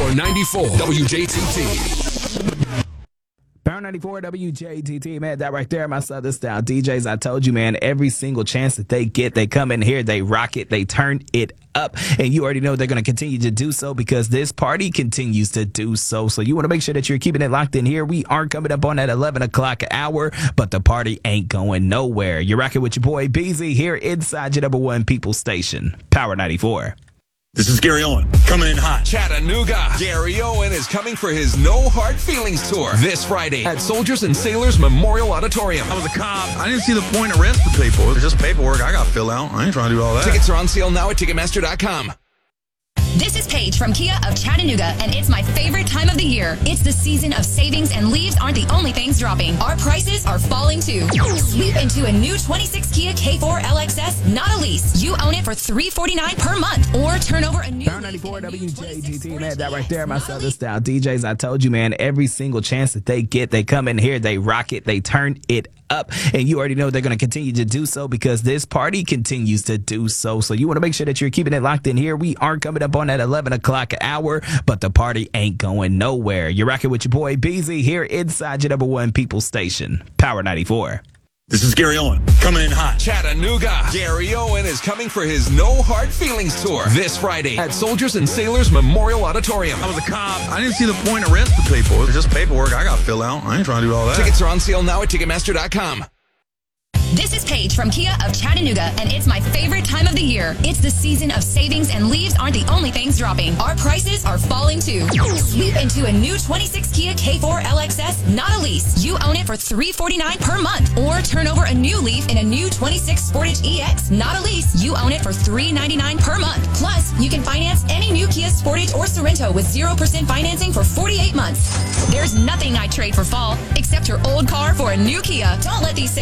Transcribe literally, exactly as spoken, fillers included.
Power ninety-four W J T T. Power ninety-four W J T T, man, that right there, my Southern Style D Js. I told you, man, every single chance that they get, they come in here, they rock it, they turn it up, and you already know they're going to continue to do so because this party continues to do so. So you want to make sure that you're keeping it locked in here. We are coming up on that eleven o'clock hour, but the party ain't going nowhere. You're rocking with your boy B Z here inside your number one people station, Power ninety-four. This is Gary Owen, coming in hot. Chattanooga. Gary Owen is coming for his No Hard Feelings tour this Friday at Soldiers and Sailors Memorial Auditorium. I was a cop. I didn't see the point of arresting people. It's just paperwork I got to fill out. I ain't trying to do all that. Tickets are on sale now at Ticketmaster dot com. This is Paige from Kia of Chattanooga, and it's my favorite time of the year. It's the season of savings, and leaves aren't the only things dropping. Our prices are falling too. Sweep into a new twenty-six Kia K four L X S, not a lease. You own it for three hundred forty-nine dollars per month, or turn over a new Power ninety-four W J T T, man, that right there, my Southern Style D Js. I told you, man, every single chance that they get, they come in here, they rock it, they turn it up, and you already know they're going to continue to do so because this party continues to do so. So you want to make sure that you're keeping it locked in here. We are coming up on that eleven o'clock hour, but the party ain't going nowhere. You're rocking with your boy B Z here inside your number one people station, Power ninety-four. This is Gary Owen, coming in hot. Chattanooga. Gary Owen is coming for his No Hard Feelings tour this Friday at Soldiers and Sailors Memorial Auditorium. I was a cop. I didn't see the point of arresting people. It's just paperwork I got to fill out. I ain't trying to do all that. Tickets are on sale now at Ticketmaster dot com. This is Paige from Kia of Chattanooga, and it's my favorite time of the year. It's the season of savings, and leaves aren't the only things dropping. Our prices are falling too. Sweep into a new twenty-six Kia K four L X S, not a lease. You own it for three hundred forty-nine dollars per month, or turn over a new leaf in a new twenty-six Sportage E X, not a lease. You own it for three hundred ninety-nine dollars per month. Plus, you can finance any new Kia Sportage or Sorento with zero percent financing for forty-eight months. There's nothing I'd trade for fall, except your old car for a new Kia. Don't let these